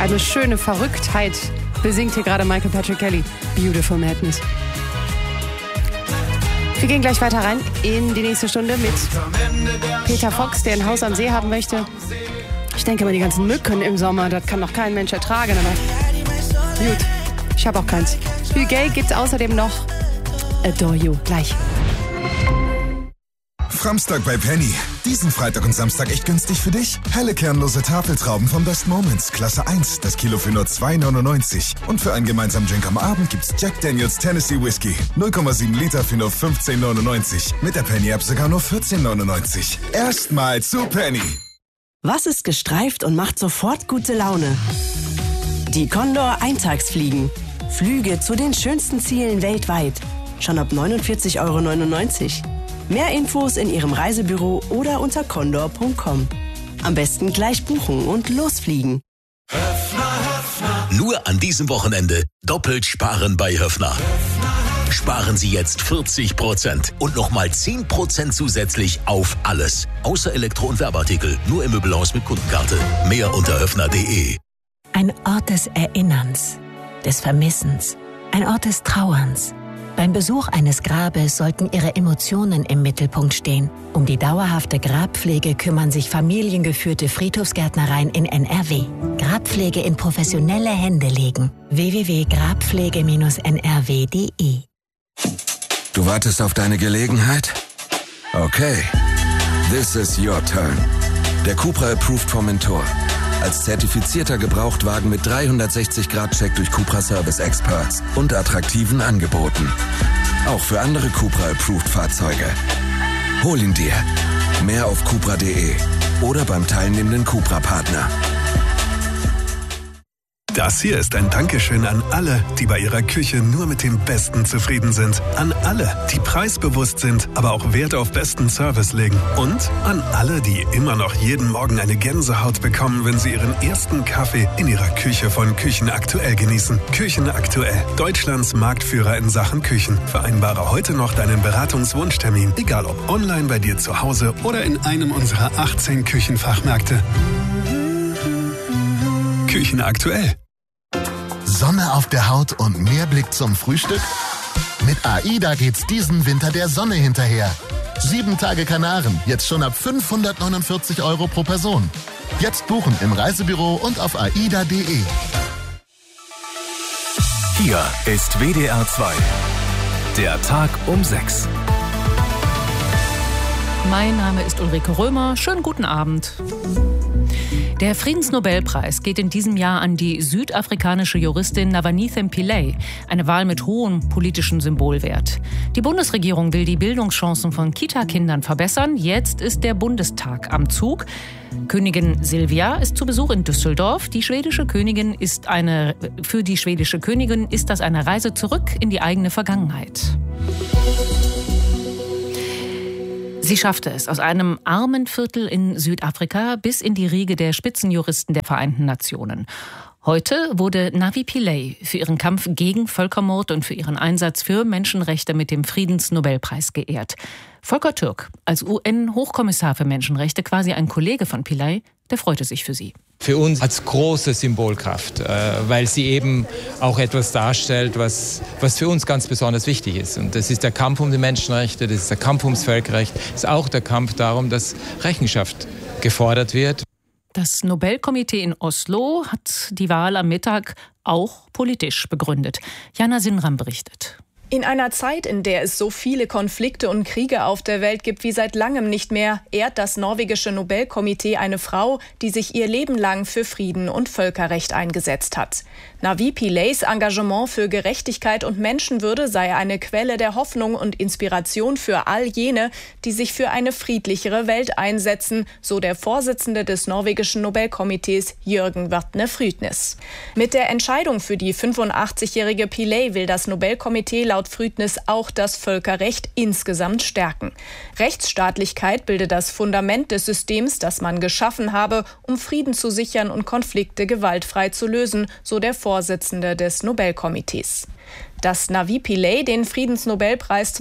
Eine schöne Verrücktheit besingt hier gerade Michael Patrick Kelly. Beautiful Madness. Wir gehen gleich weiter rein in die nächste Stunde mit Peter Fox, der ein Haus am See haben möchte. Ich denke mal, die ganzen Mücken im Sommer, das kann noch kein Mensch ertragen. Aber gut, ich habe auch keins. Viel Geld gibt's außerdem noch. Adore You. Gleich. Framstag bei Penny. Diesen Freitag und Samstag echt günstig für dich? Helle kernlose Tafeltrauben vom Best Moments, Klasse 1, das Kilo für nur 2,99. Und für einen gemeinsamen Drink am Abend gibt's Jack Daniels Tennessee Whiskey. 0,7 Liter für nur 15,99. Mit der Penny-App sogar nur 14,99. Erstmal zu Penny. Was ist gestreift und macht sofort gute Laune? Die Condor Eintagsfliegen. Flüge zu den schönsten Zielen weltweit. Schon ab 49,99 €. Mehr Infos in Ihrem Reisebüro oder unter condor.com. Am besten gleich buchen und losfliegen. Nur an diesem Wochenende doppelt sparen bei Höffner. Sparen Sie jetzt 40% und nochmal 10% zusätzlich auf alles. Außer Elektro- und Werbeartikel. Nur im Möbelhaus mit Kundenkarte. Mehr unter höffner.de. Ein Ort des Erinnerns, des Vermissens, ein Ort des Trauerns. Beim Besuch eines Grabes sollten Ihre Emotionen im Mittelpunkt stehen. Um die dauerhafte Grabpflege kümmern sich familiengeführte Friedhofsgärtnereien in NRW. Grabpflege in professionelle Hände legen. www.grabpflege-nrw.de. Du wartest auf deine Gelegenheit? Okay. This is your turn. Der Cupra Approved Formentor. Als zertifizierter Gebrauchtwagen mit 360-Grad-Check durch Cupra Service Experts und attraktiven Angeboten. Auch für andere Cupra Approved Fahrzeuge. Hol ihn dir. Mehr auf cupra.de oder beim teilnehmenden Cupra-Partner. Das hier ist ein Dankeschön an alle, die bei ihrer Küche nur mit dem Besten zufrieden sind. An alle, die preisbewusst sind, aber auch Wert auf besten Service legen. Und an alle, die immer noch jeden Morgen eine Gänsehaut bekommen, wenn sie ihren ersten Kaffee in ihrer Küche von Küchen Aktuell genießen. Küchen Aktuell, Deutschlands Marktführer in Sachen Küchen. Vereinbare heute noch deinen Beratungswunschtermin, egal ob online bei dir zu Hause oder in einem unserer 18 Küchenfachmärkte. Küchen Aktuell. Sonne auf der Haut und mehr Blick zum Frühstück? Mit AIDA geht's diesen Winter der Sonne hinterher. 7 Tage Kanaren, jetzt schon ab 549 € pro Person. Jetzt buchen im Reisebüro und auf aida.de. Hier ist WDR 2. Der Tag um 6. Mein Name ist Ulrike Römer. Schönen guten Abend. Der Friedensnobelpreis geht in diesem Jahr an die südafrikanische Juristin Navanithem Pillay, eine Wahl mit hohem politischen Symbolwert. Die Bundesregierung will die Bildungschancen von Kita-Kindern verbessern. Jetzt ist der Bundestag am Zug. Königin Silvia ist zu Besuch in Düsseldorf. Für die schwedische Königin ist das eine Reise zurück in die eigene Vergangenheit. Sie schaffte es aus einem armen Viertel in Südafrika bis in die Riege der Spitzenjuristen der Vereinten Nationen. Heute wurde Navi Pillay für ihren Kampf gegen Völkermord und für ihren Einsatz für Menschenrechte mit dem Friedensnobelpreis geehrt. Volker Türk, als UN-Hochkommissar für Menschenrechte, quasi ein Kollege von Pillay, der freute sich für sie. Für uns als große Symbolkraft, weil sie eben auch etwas darstellt, was für uns ganz besonders wichtig ist. Und das ist der Kampf um die Menschenrechte, das ist der Kampf ums Völkerrecht, das ist auch der Kampf darum, dass Rechenschaft gefordert wird. Das Nobelkomitee in Oslo hat die Wahl am Mittag auch politisch begründet. Jana Sinram berichtet. In einer Zeit, in der es so viele Konflikte und Kriege auf der Welt gibt wie seit langem nicht mehr, ehrt das norwegische Nobelkomitee eine Frau, die sich ihr Leben lang für Frieden und Völkerrecht eingesetzt hat. Navi Pillays Engagement für Gerechtigkeit und Menschenwürde sei eine Quelle der Hoffnung und Inspiration für all jene, die sich für eine friedlichere Welt einsetzen, so der Vorsitzende des norwegischen Nobelkomitees Jürgen Vatne Frydnes. Mit der Entscheidung für die 85-jährige Pillay will das Nobelkomitee laut Frydnes auch das Völkerrecht insgesamt stärken. Rechtsstaatlichkeit bilde das Fundament des Systems, das man geschaffen habe, um Frieden zu sichern und Konflikte gewaltfrei zu lösen, so der Vorsitzende des Nobelkomitees. Dass Navi Pillay den Friedensnobelpreis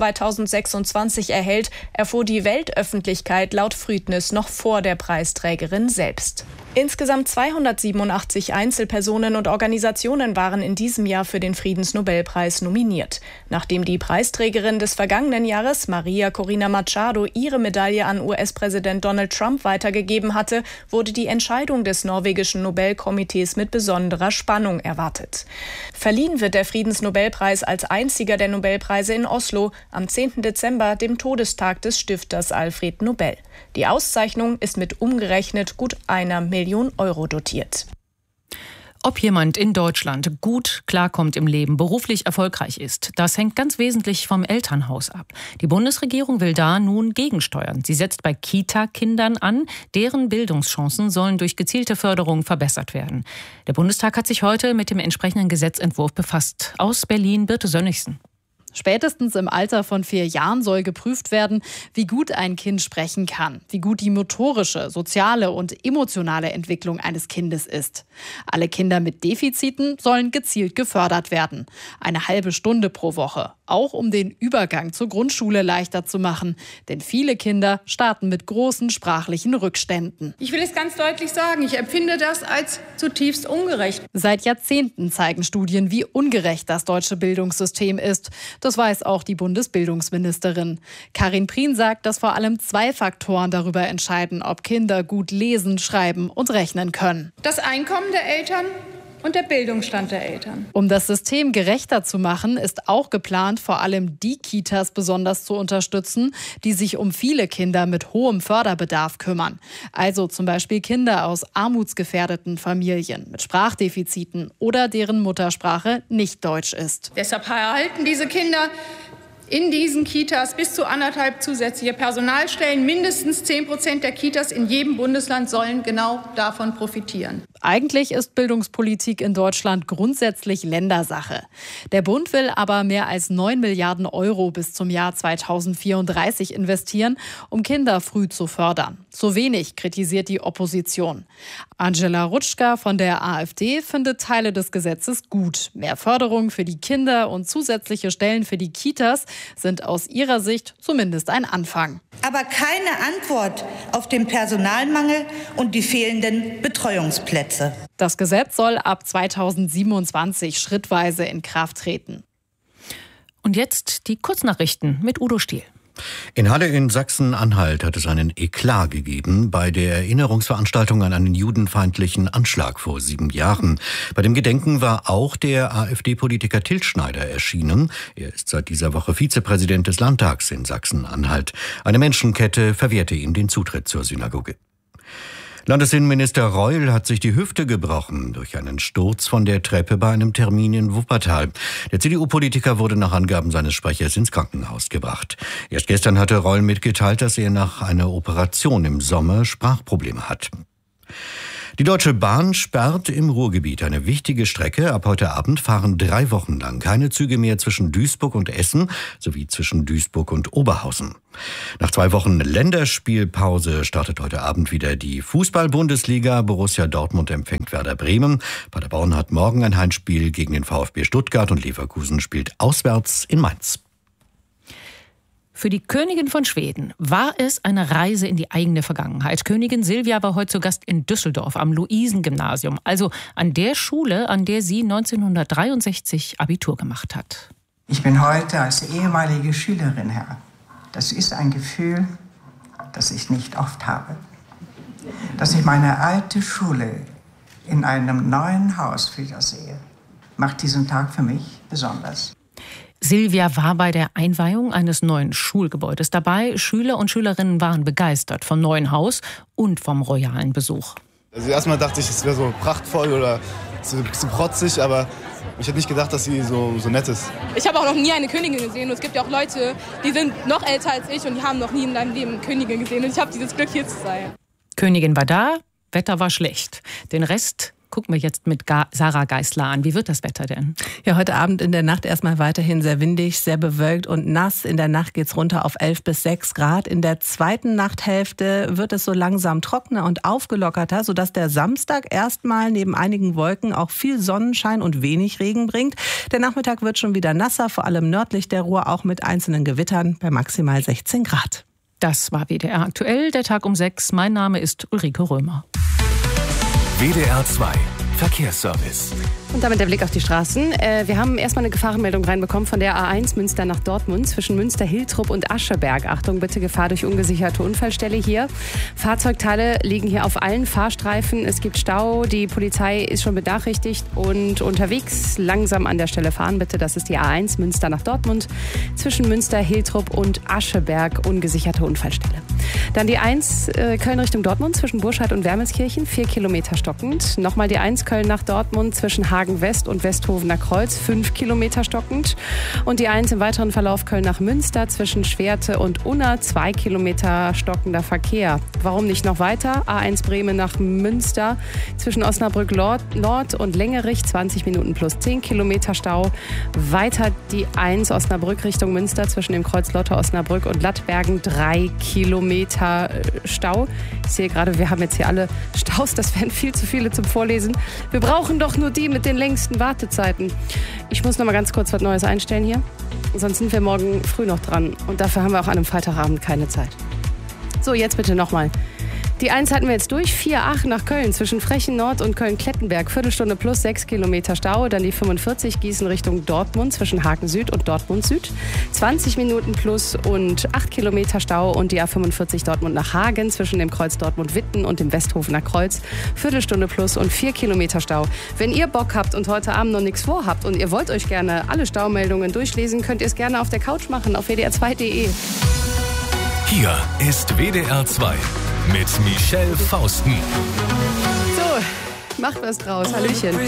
2026 erhält, erfuhr die Weltöffentlichkeit laut Früdnis noch vor der Preisträgerin selbst. Insgesamt 287 Einzelpersonen und Organisationen waren in diesem Jahr für den Friedensnobelpreis nominiert. Nachdem die Preisträgerin des vergangenen Jahres, Maria Corina Machado, ihre Medaille an US-Präsident Donald Trump weitergegeben hatte, wurde die Entscheidung des norwegischen Nobelkomitees mit besonderer Spannung erwartet. Verliehen wird der Friedensnobelpreis als einziger der Nobelpreise in Oslo am 10. Dezember, dem Todestag des Stifters Alfred Nobel. Die Auszeichnung ist mit umgerechnet gut 1 Million Euro dotiert. Ob jemand in Deutschland gut klarkommt im Leben, beruflich erfolgreich ist, das hängt ganz wesentlich vom Elternhaus ab. Die Bundesregierung will da nun gegensteuern. Sie setzt bei Kita-Kindern an, deren Bildungschancen sollen durch gezielte Förderung verbessert werden. Der Bundestag hat sich heute mit dem entsprechenden Gesetzentwurf befasst. Aus Berlin, Birte Sönnigsen. Spätestens im Alter von 4 Jahren soll geprüft werden, wie gut ein Kind sprechen kann, wie gut die motorische, soziale und emotionale Entwicklung eines Kindes ist. Alle Kinder mit Defiziten sollen gezielt gefördert werden. 1/2 Stunde pro Woche, auch um den Übergang zur Grundschule leichter zu machen. Denn viele Kinder starten mit großen sprachlichen Rückständen. Ich will es ganz deutlich sagen, ich empfinde das als zutiefst ungerecht. Seit Jahrzehnten zeigen Studien, wie ungerecht das deutsche Bildungssystem ist. Das weiß auch die Bundesbildungsministerin. Karin Prien sagt, dass vor allem 2 Faktoren darüber entscheiden, ob Kinder gut lesen, schreiben und rechnen können. Das Einkommen der Eltern und der Bildungsstand der Eltern. Um das System gerechter zu machen, ist auch geplant, vor allem die Kitas besonders zu unterstützen, die sich um viele Kinder mit hohem Förderbedarf kümmern. Also zum Beispiel Kinder aus armutsgefährdeten Familien mit Sprachdefiziten oder deren Muttersprache nicht Deutsch ist. Deshalb erhalten diese Kinder in diesen Kitas bis zu 1,5 zusätzliche Personalstellen. Mindestens 10% der Kitas in jedem Bundesland sollen genau davon profitieren. Eigentlich ist Bildungspolitik in Deutschland grundsätzlich Ländersache. Der Bund will aber mehr als 9 Milliarden Euro bis zum Jahr 2034 investieren, um Kinder früh zu fördern. Zu wenig, kritisiert die Opposition. Angela Rutschka von der AfD findet Teile des Gesetzes gut. Mehr Förderung für die Kinder und zusätzliche Stellen für die Kitas sind aus ihrer Sicht zumindest ein Anfang. Aber keine Antwort auf den Personalmangel und die fehlenden Betreuungsplätze. Das Gesetz soll ab 2027 schrittweise in Kraft treten. Und jetzt die Kurznachrichten mit Udo Stiel. In Halle in Sachsen-Anhalt hat es einen Eklat gegeben bei der Erinnerungsveranstaltung an einen judenfeindlichen Anschlag vor 7 Jahren. Bei dem Gedenken war auch der AfD-Politiker Til Schneider erschienen. Er ist seit dieser Woche Vizepräsident des Landtags in Sachsen-Anhalt. Eine Menschenkette verwehrte ihm den Zutritt zur Synagoge. Landesinnenminister Reul hat sich die Hüfte gebrochen durch einen Sturz von der Treppe bei einem Termin in Wuppertal. Der CDU-Politiker wurde nach Angaben seines Sprechers ins Krankenhaus gebracht. Erst gestern hatte Reul mitgeteilt, dass er nach einer Operation im Sommer Sprachprobleme hat. Die Deutsche Bahn sperrt im Ruhrgebiet eine wichtige Strecke. Ab heute Abend fahren 3 Wochen lang keine Züge mehr zwischen Duisburg und Essen sowie zwischen Duisburg und Oberhausen. Nach 2 Wochen Länderspielpause startet heute Abend wieder die Fußball-Bundesliga. Borussia Dortmund empfängt Werder Bremen. Paderborn hat morgen ein Heimspiel gegen den VfB Stuttgart und Leverkusen spielt auswärts in Mainz. Für die Königin von Schweden war es eine Reise in die eigene Vergangenheit. Königin Silvia war heute zu Gast in Düsseldorf am Luisengymnasium, also an der Schule, an der sie 1963 Abitur gemacht hat. Ich bin heute als ehemalige Schülerin her. Das ist ein Gefühl, das ich nicht oft habe. Dass ich meine alte Schule in einem neuen Haus wiedersehe, macht diesen Tag für mich besonders. Silvia war bei der Einweihung eines neuen Schulgebäudes dabei. Schüler und Schülerinnen waren begeistert vom neuen Haus und vom royalen Besuch. Also erstmal dachte ich, es wäre so prachtvoll oder so ein bisschen protzig, aber ich hätte nicht gedacht, dass sie so nett ist. Ich habe auch noch nie eine Königin gesehen und es gibt ja auch Leute, die sind noch älter als ich und die haben noch nie in ihrem Leben eine Königin gesehen und ich habe dieses Glück, hier zu sein. Königin war da, Wetter war schlecht. Den Rest gucken wir jetzt mit Sarah Geisler an. Wie wird das Wetter denn? Ja, heute Abend in der Nacht erstmal weiterhin sehr windig, sehr bewölkt und nass. In der Nacht geht's runter auf 11 bis 6 Grad. In der zweiten Nachthälfte wird es so langsam trockener und aufgelockerter, sodass der Samstag erstmal neben einigen Wolken auch viel Sonnenschein und wenig Regen bringt. Der Nachmittag wird schon wieder nasser, vor allem nördlich der Ruhr, auch mit einzelnen Gewittern bei maximal 16 Grad. Das war WDR aktuell, der Tag um 6. Mein Name ist Ulrike Römer. WDR 2 Verkehrsservice. Und damit der Blick auf die Straßen. Wir haben erstmal eine Gefahrenmeldung reinbekommen von der A1 Münster nach Dortmund zwischen Münster-Hiltrup und Ascheberg. Achtung, bitte Gefahr durch ungesicherte Unfallstelle hier. Fahrzeugteile liegen hier auf allen Fahrstreifen. Es gibt Stau, die Polizei ist schon benachrichtigt und unterwegs langsam an der Stelle fahren. Bitte, das ist die A1 Münster nach Dortmund zwischen Münster-Hiltrup und Ascheberg, ungesicherte Unfallstelle. Dann die 1 Köln Richtung Dortmund zwischen Burscheid und Wermelskirchen, 4 Kilometer stockend. Nochmal die 1 Köln nach Dortmund zwischen Hagen-West und Westhovener Kreuz, 5 Kilometer stockend. Und die 1 im weiteren Verlauf Köln nach Münster zwischen Schwerte und Unna, 2 Kilometer stockender Verkehr. Warum nicht noch weiter? A1 Bremen nach Münster zwischen Osnabrück Nord und Längerich, 20 Minuten plus 10 Kilometer Stau. Weiter die 1 Osnabrück Richtung Münster zwischen dem Kreuz Lotte Osnabrück und Lattbergen, 3 Kilometer Stau. Ich sehe gerade, wir haben jetzt hier alle Staus, das wären viel zu viele zum Vorlesen. Wir brauchen doch nur die mit den längsten Wartezeiten. Ich muss noch mal ganz kurz was Neues einstellen hier. Sonst sind wir morgen früh noch dran. Und dafür haben wir auch an einem Freitagabend keine Zeit. So, jetzt bitte nochmal. Die 1 hatten wir jetzt durch. 4,8 nach Köln zwischen Frechen Nord und Köln-Klettenberg. Viertelstunde plus 6 Kilometer Stau. Dann die 45 Gießen Richtung Dortmund zwischen Haken Süd und Dortmund Süd. 20 Minuten plus und 8 Kilometer Stau. Und die A45 Dortmund nach Hagen zwischen dem Kreuz Dortmund-Witten und dem Westhofener Kreuz. Viertelstunde plus und 4 Kilometer Stau. Wenn ihr Bock habt und heute Abend noch nichts vorhabt und ihr wollt euch gerne alle Staumeldungen durchlesen, könnt ihr es gerne auf der Couch machen auf wdr2.de. Hier ist WDR 2 mit Michelle Fausten. So, macht was draus. Hallöchen.